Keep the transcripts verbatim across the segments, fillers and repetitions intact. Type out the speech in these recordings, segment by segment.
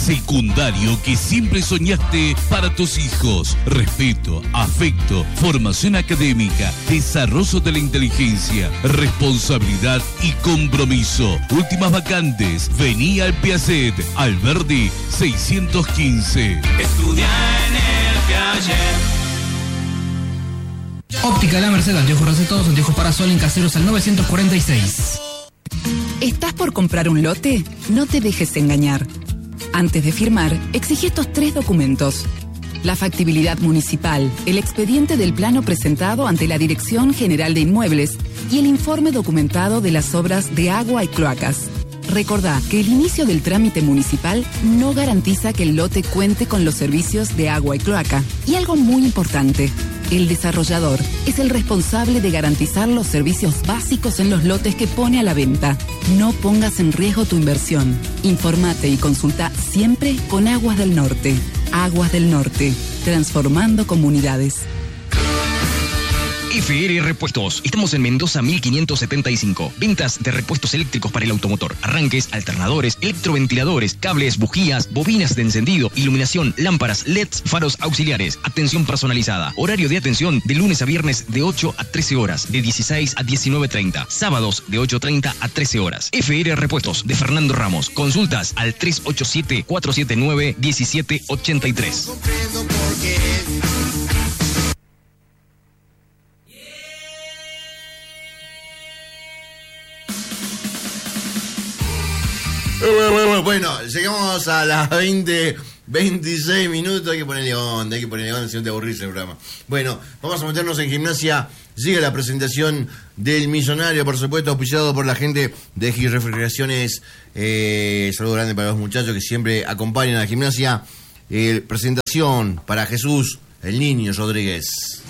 Secundario que siempre soñaste para tus hijos. Respeto, afecto, formación académica, desarrollo de la inteligencia, responsabilidad y compromiso. Últimas vacantes. Vení al Piaget, Alberdi seiscientos quince. Estudia en el Piaget. Óptica La Merced, anteojos recetados, anteojos para sol en Caseros al novecientos cuarenta y seis. ¿Estás por comprar un lote? No te dejes engañar. Antes de firmar, exige estos tres documentos: la factibilidad municipal, el expediente del plano presentado ante la Dirección General de Inmuebles y el informe documentado de las obras de agua y cloacas. Recordá que el inicio del trámite municipal no garantiza que el lote cuente con los servicios de agua y cloaca. Y algo muy importante: el desarrollador es el responsable de garantizar los servicios básicos en los lotes que pone a la venta. No pongas en riesgo tu inversión. Informate y consulta siempre con Aguas del Norte. Aguas del Norte, transformando comunidades. F R Repuestos. Estamos en Mendoza mil quinientos setenta y cinco. Ventas de repuestos eléctricos para el automotor. Arranques, alternadores, electroventiladores, cables, bujías, bobinas de encendido, iluminación, lámparas, L E Ds, faros auxiliares. Atención personalizada. Horario de atención de lunes a viernes de ocho a trece horas. De dieciséis a diecinueve treinta. Sábados de ocho treinta a trece horas. F R Repuestos de Fernando Ramos. Consultas al tres ocho siete, cuatro siete nueve, uno siete ocho tres. Bueno, llegamos a las veinte, veintiséis minutos. Hay que ponerle onda, hay que ponerle onda, si no te aburrís el programa. Bueno, vamos a meternos en gimnasia. Llega la presentación del millonario, por supuesto, auspiciado por la gente de G Refrigeraciones. Eh, saludo grande para los muchachos que siempre acompañan a la gimnasia. Eh, presentación para Jesús, el niño Rodríguez.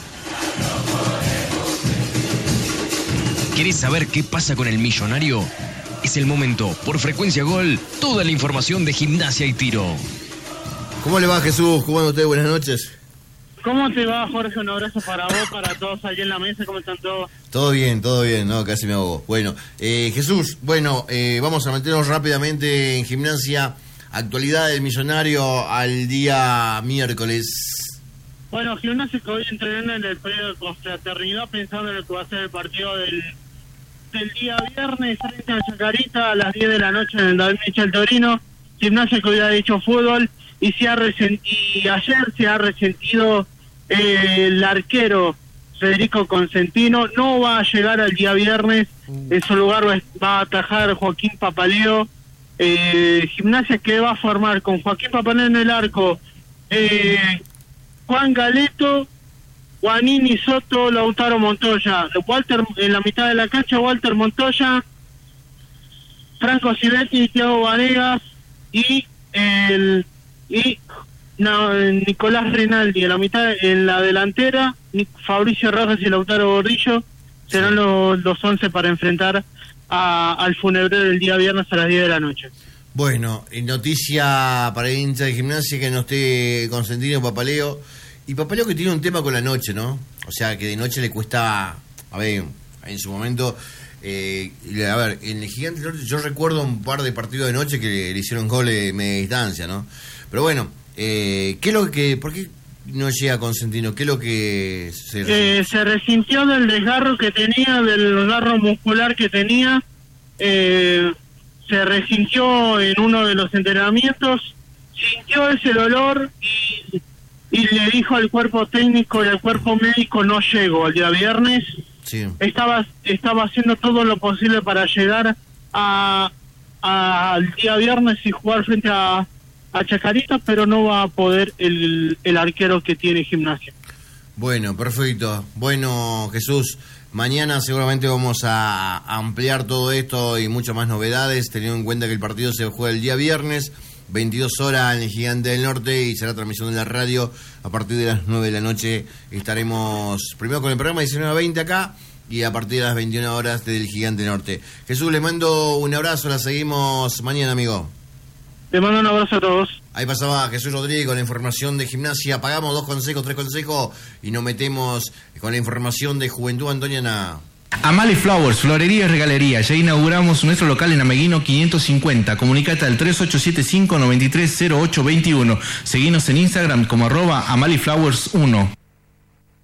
¿Querés saber qué pasa con el millonario? Es el momento. Por Frecuencia Gol, toda la información de gimnasia y tiro. ¿Cómo le va, Jesús? ¿Cómo anda usted? Buenas noches. ¿Cómo te va, Jorge? Un abrazo para vos, para todos allí en la mesa. ¿Cómo están todos? Todo bien, todo bien, no, casi me ahogo. Bueno, eh, Jesús, bueno, eh, vamos a meternos rápidamente en gimnasia. Actualidad del millonario al día miércoles. Bueno, Gimnasia que hoy entrenando en el periodo de confraternidad, pensando en lo que va a ser el partido del, del día viernes frente a Chacarita a las diez de la noche en el David Michel Torino. Gimnasia que hoy ha hecho fútbol y se ha resentido, y ayer se ha resentido eh, el arquero Federico Consentino. No va a llegar al día viernes, en su lugar va, va a atajar Joaquín Papaleo. Eh, Gimnasia que va a formar con Joaquín Papaleo en el arco, eh, Juan Galeto, Guanini, Soto, Lautaro Montoya, Walter en la mitad de la cancha, Walter Montoya, Franco Civetti, Thiago Vanegas y el y no, Nicolás Rinaldi en la mitad, en la delantera Fabricio Rojas y Lautaro Gordillo serán los, los once para enfrentar a, al Funebrero el día viernes a las diez de la noche. Bueno, noticia para el hincha de Gimnasia que no esté Consentino Papaleo. Y Papaleo que tiene un tema con la noche, ¿no? O sea, que de noche le cuesta... A ver, en su momento... Eh, a ver, en el Gigante Norte yo recuerdo un par de partidos de noche que le, le hicieron goles de media distancia, ¿no? Pero bueno, eh, ¿qué es lo que... ¿Por qué no llega Consentino? ¿Qué es lo que se... Eh, se resintió del desgarro que tenía, del desgarro muscular que tenía. Eh, se resintió en uno de los entrenamientos, sintió ese dolor y... y le dijo al cuerpo técnico y al cuerpo médico no llego al día viernes. Sí. Estaba estaba haciendo todo lo posible para llegar a, a al día viernes y jugar frente a, a Chacarita, pero no va a poder el, el arquero que tiene Gimnasia. Bueno, perfecto. Bueno, Jesús, mañana seguramente vamos a ampliar todo esto y muchas más novedades, teniendo en cuenta que el partido se juega el día viernes, veintidós horas en el Gigante del Norte, y será transmisión de la radio a partir de las nueve de la noche. Estaremos primero con el programa diecinueve a veinte acá y a partir de las veintiuna horas del Gigante del Norte. Jesús, le mando un abrazo, la seguimos mañana, amigo. Te mando un abrazo a todos. Ahí pasaba Jesús Rodríguez con la información de Gimnasia. Pagamos dos consejos, tres consejos y nos metemos con la información de Juventud Antoniana. Amali Flowers, florería y regalería. Ya inauguramos nuestro local en Ameguino quinientos cincuenta. Comunicate al tres ocho siete cinco, nueve tres cero ocho dos uno. Seguinos en Instagram como arroba Amali Flowers uno.